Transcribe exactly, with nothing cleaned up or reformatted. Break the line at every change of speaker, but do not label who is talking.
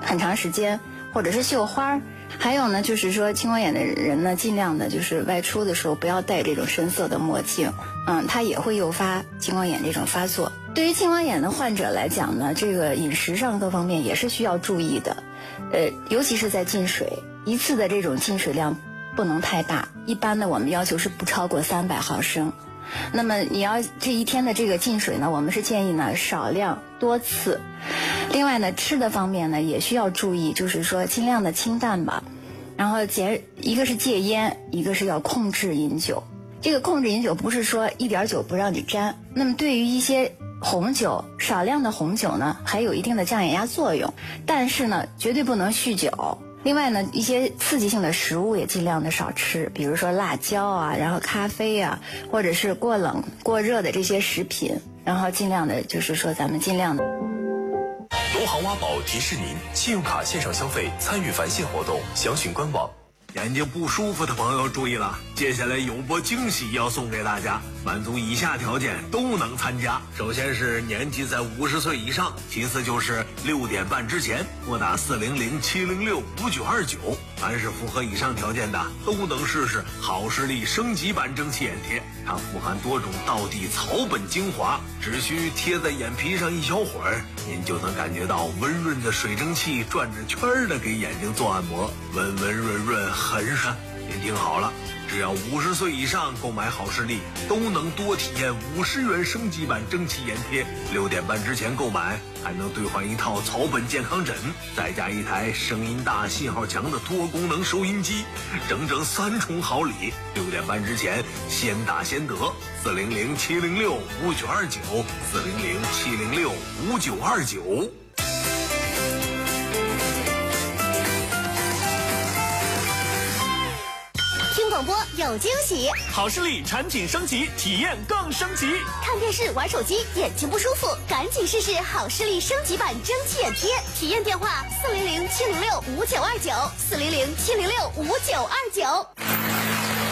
很长时间，或者是绣花。还有呢，就是说青光眼的人呢，尽量的就是外出的时候不要戴这种深色的墨镜，嗯，它也会诱发青光眼这种发作。对于青光眼的患者来讲呢，这个饮食上各方面也是需要注意的，呃，尤其是在进水，一次的这种进水量不能太大，一般的我们要求是不超过三百毫升。那么你要这一天的这个进水呢，我们是建议呢少量多次。另外呢，吃的方面呢也需要注意，就是说尽量的清淡吧。然后减一个是戒烟，一个是要控制饮酒。这个控制饮酒不是说一点酒不让你沾。那么对于一些红酒，少量的红酒呢还有一定的降眼压作用，但是呢绝对不能酗酒。另外呢，一些刺激性的食物也尽量的少吃，比如说辣椒啊，然后咖啡啊，或者是过冷过热的这些食品，然后尽量的就是说咱们尽量的。
农行挖宝提示您：信用卡线上消费参与返现活动，详询官网。
眼睛不舒服的朋友注意了，接下来有波惊喜要送给大家，满足以下条件都能参加。首先是年纪在五十岁以上，其次就是六点半之前拨打四零零七零六五九二九。凡是符合以上条件的，都能试试好视力升级版蒸汽眼贴。它富含多种道地草本精华，只需贴在眼皮上一小会儿，您就能感觉到温润的水蒸气转着圈的给眼睛做按摩，温温润润很爽。您听好了，只要五十岁以上购买好视力，都能多体验五十元升级版蒸汽眼贴。六点半之前购买，还能兑换一套草本健康枕，再加一台声音大、信号强的多功能收音机，整整三重好礼。六点半之前先打先得，四零零七零六五九二九，四零零七零六五九二九。
广播有惊喜，
好视力产品升级，体验更升级。
看电视玩手机眼睛不舒服，赶紧试试好视力升级版蒸汽眼贴。体验电话：四零零七零六五九二九，四零零七零六五九二九。